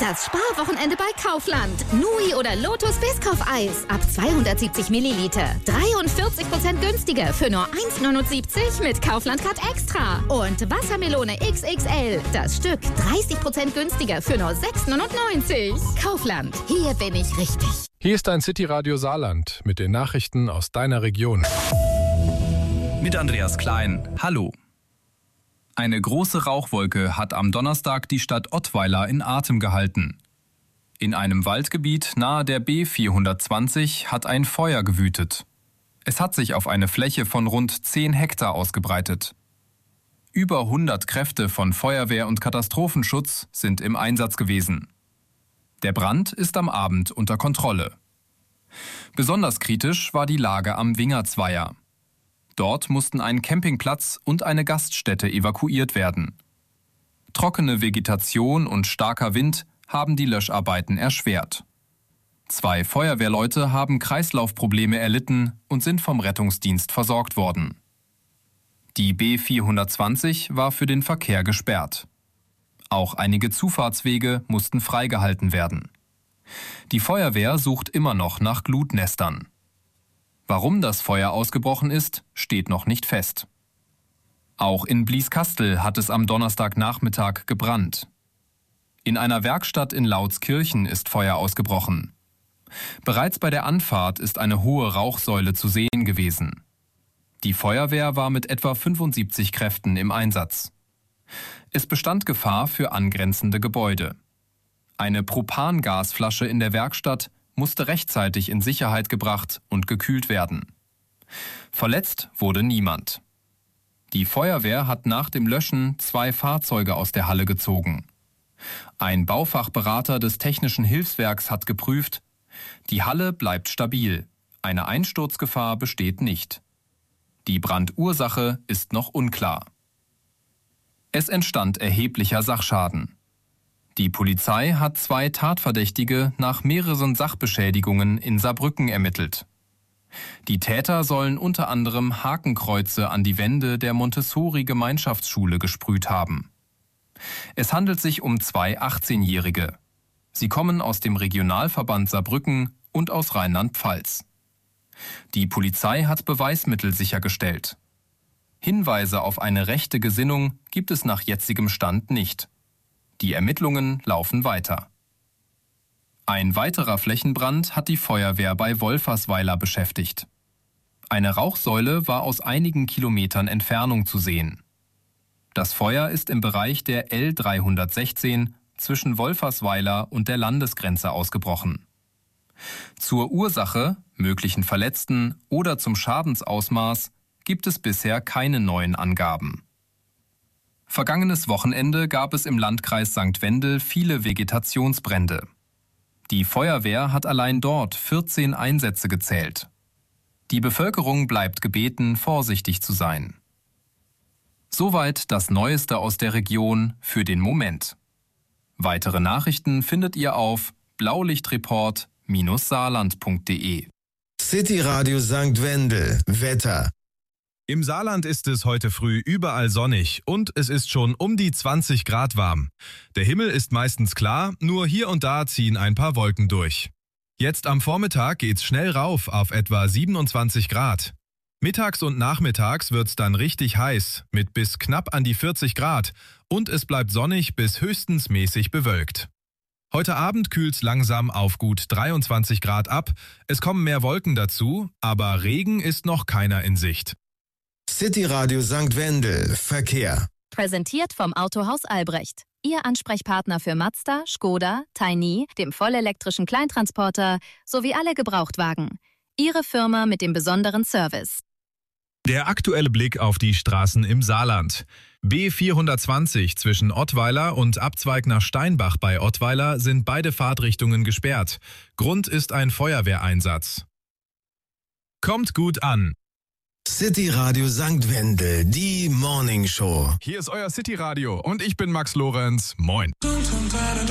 Das Sparwochenende bei Kaufland. Nui oder Lotus Biscoff-Eis ab 270 Milliliter. 43% günstiger für nur 1,79 mit Kaufland Card Extra. Und Wassermelone XXL. Das Stück 30% günstiger für nur 6,99. Kaufland. Hier bin ich richtig. Hier ist dein City Radio Saarland mit den Nachrichten aus deiner Region. Mit Andreas Klein. Hallo. Eine große Rauchwolke hat am Donnerstag die Stadt Ottweiler in Atem gehalten. In einem Waldgebiet nahe der B420 hat ein Feuer gewütet. Es hat sich auf eine Fläche von rund 10 Hektar ausgebreitet. Über 100 Kräfte von Feuerwehr und Katastrophenschutz sind im Einsatz gewesen. Der Brand ist am Abend unter Kontrolle. Besonders kritisch war die Lage am Wingertsweiher. Dort mussten ein Campingplatz und eine Gaststätte evakuiert werden. Trockene Vegetation und starker Wind haben die Löscharbeiten erschwert. 2 Feuerwehrleute haben Kreislaufprobleme erlitten und sind vom Rettungsdienst versorgt worden. Die B420 war für den Verkehr gesperrt. Auch einige Zufahrtswege mussten freigehalten werden. Die Feuerwehr sucht immer noch nach Glutnestern. Warum das Feuer ausgebrochen ist, steht noch nicht fest. Auch in Blieskastel hat es am Donnerstagnachmittag gebrannt. In einer Werkstatt in Lautskirchen ist Feuer ausgebrochen. Bereits bei der Anfahrt ist eine hohe Rauchsäule zu sehen gewesen. Die Feuerwehr war mit etwa 75 Kräften im Einsatz. Es bestand Gefahr für angrenzende Gebäude. Eine Propangasflasche in der Werkstatt musste rechtzeitig in Sicherheit gebracht und gekühlt werden. Verletzt wurde niemand. Die Feuerwehr hat nach dem Löschen 2 Fahrzeuge aus der Halle gezogen. Ein Baufachberater des Technischen Hilfswerks hat geprüft, die Halle bleibt stabil, eine Einsturzgefahr besteht nicht. Die Brandursache ist noch unklar. Es entstand erheblicher Sachschaden. Die Polizei hat 2 Tatverdächtige nach mehreren Sachbeschädigungen in Saarbrücken ermittelt. Die Täter sollen unter anderem Hakenkreuze an die Wände der Montessori-Gemeinschaftsschule gesprüht haben. Es handelt sich um 2 18-Jährige. Sie kommen aus dem Regionalverband Saarbrücken und aus Rheinland-Pfalz. Die Polizei hat Beweismittel sichergestellt. Hinweise auf eine rechte Gesinnung gibt es nach jetzigem Stand nicht. Die Ermittlungen laufen weiter. Ein weiterer Flächenbrand hat die Feuerwehr bei Wolfersweiler beschäftigt. Eine Rauchsäule war aus einigen Kilometern Entfernung zu sehen. Das Feuer ist im Bereich der L316 zwischen Wolfersweiler und der Landesgrenze ausgebrochen. Zur Ursache, möglichen Verletzten oder zum Schadensausmaß gibt es bisher keine neuen Angaben. Vergangenes Wochenende gab es im Landkreis St. Wendel viele Vegetationsbrände. Die Feuerwehr hat allein dort 14 Einsätze gezählt. Die Bevölkerung bleibt gebeten, vorsichtig zu sein. Soweit das Neueste aus der Region für den Moment. Weitere Nachrichten findet ihr auf blaulichtreport-saarland.de. City Radio St. Wendel. Wetter. Im Saarland ist es heute früh überall sonnig und es ist schon um die 20 Grad warm. Der Himmel ist meistens klar, nur hier und da ziehen ein paar Wolken durch. Jetzt am Vormittag geht's schnell rauf auf etwa 27 Grad. Mittags und nachmittags wird's dann richtig heiß, mit bis knapp an die 40 Grad und es bleibt sonnig bis höchstens mäßig bewölkt. Heute Abend kühlt's langsam auf gut 23 Grad ab, es kommen mehr Wolken dazu, aber Regen ist noch keiner in Sicht. City Radio St. Wendel. Verkehr. Präsentiert vom Autohaus Albrecht. Ihr Ansprechpartner für Mazda, Škoda, Tiny, dem vollelektrischen Kleintransporter sowie alle Gebrauchtwagen. Ihre Firma mit dem besonderen Service. Der aktuelle Blick auf die Straßen im Saarland. B420 zwischen Ottweiler und Abzweig nach Steinbach bei Ottweiler sind beide Fahrtrichtungen gesperrt. Grund ist ein Feuerwehreinsatz. Kommt gut an. City Radio St. Wendel, die Morning Show. Hier ist euer City Radio und ich bin Max Lorenz. Moin.